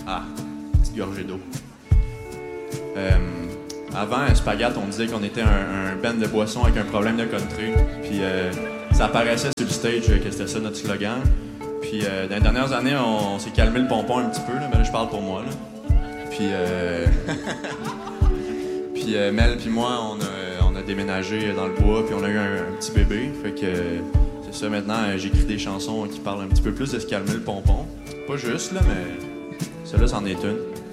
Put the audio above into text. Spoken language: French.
Ah, petite gorgée d'eau. Avant, Spaghette, on disait qu'on était un band de boissons avec un problème de country. Puis ça apparaissait sur le stage que c'était ça notre slogan. Puis dans les dernières années, on s'est calmé le pompon un petit peu, là, mais là, je parle pour moi. Là. Puis, puis Mel puis moi, on a déménagé dans le bois, puis on a eu un petit bébé. Fait que c'est ça, maintenant, j'écris des chansons qui parlent un petit peu plus de se calmer le pompon. Pas juste, là, mais celle-là, c'en est une.